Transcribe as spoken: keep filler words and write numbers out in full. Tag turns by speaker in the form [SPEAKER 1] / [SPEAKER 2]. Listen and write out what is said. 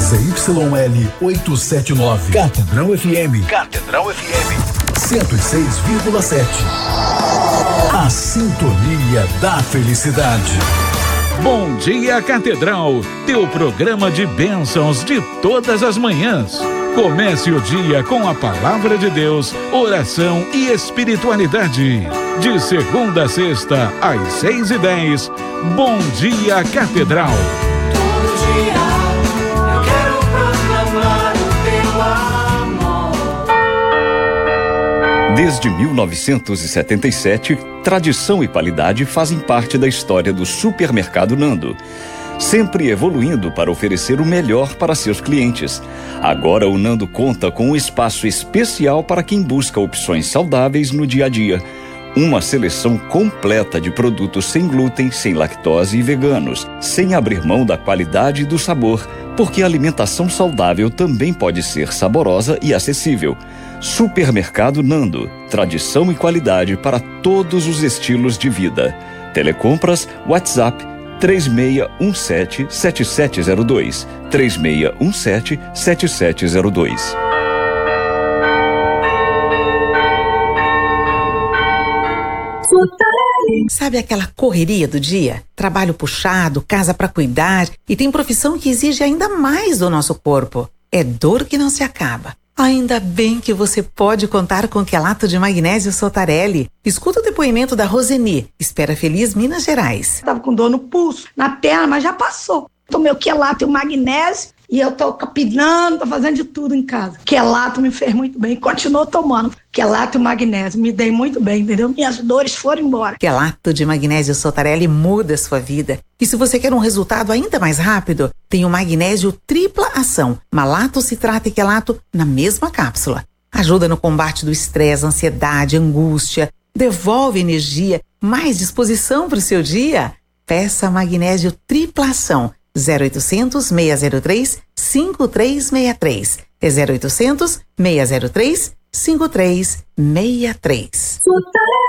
[SPEAKER 1] Z Y L oitocentos e setenta e nove. Catedral F M. Catedral F M. cento e seis vírgula sete. A sintonia da felicidade.
[SPEAKER 2] Bom dia, Catedral, teu programa de bênçãos de todas as manhãs. Comece o dia com a palavra de Deus, oração e espiritualidade. De segunda a sexta, às seis e dez. Bom dia, Catedral.
[SPEAKER 3] Todo dia eu quero proclamar o teu amor.
[SPEAKER 4] Desde mil novecentos e setenta e sete, tradição e qualidade fazem parte da história do Supermercado Nando, sempre evoluindo para oferecer o melhor para seus clientes. Agora o Nando conta com um espaço especial para quem busca opções saudáveis no dia a dia. Uma seleção completa de produtos sem glúten, sem lactose e veganos, sem abrir mão da qualidade e do sabor, porque a alimentação saudável também pode ser saborosa e acessível. Supermercado Nando, tradição e qualidade para todos os estilos de vida. Telecompras, WhatsApp três seis um sete, sete sete zero dois, três seis um sete, sete sete zero dois.
[SPEAKER 5] Sabe aquela correria do dia? Trabalho puxado, casa pra cuidar e tem profissão que exige ainda mais do nosso corpo. É dor que não se acaba. Ainda bem que você pode contar com quelato de magnésio Sotarelli. Escuta o depoimento da Roseni, Espera Feliz, Minas Gerais.
[SPEAKER 6] Tava com dor no pulso, na perna, mas já passou. Tomei o quelato e o magnésio e eu tô capinando, tô fazendo de tudo em casa. Quelato me fez muito bem, continuo tomando quelato e magnésio, me dei muito bem, entendeu? Minhas dores foram embora.
[SPEAKER 5] Quelato de magnésio Sotarelli muda a sua vida. E se você quer um resultado ainda mais rápido, tem o magnésio tripla ação, malato, citrato e quelato na mesma cápsula. Ajuda no combate do estresse, ansiedade, angústia, devolve energia, mais disposição para o seu dia. Peça magnésio tripla ação. zero oitocentos, seis zero três, cinco três seis três. É zero oitocentos, seis zero três, cinco três seis três.